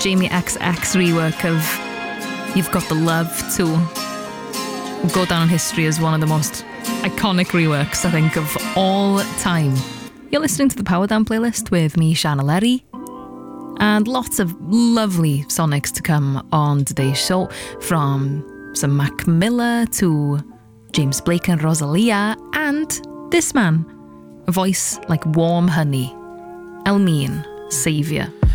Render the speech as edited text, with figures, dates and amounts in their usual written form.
Jamie XX rework of You've Got the Love to go down in history as one of the most iconic reworks, I think, of all time. You're listening to the Power Down playlist with me, Shanna Lerry, and lots of lovely sonics to come on today's show, from some Mac Miller to James Blake and Rosalia, and this man, a voice like warm honey, Elmeen Saviour.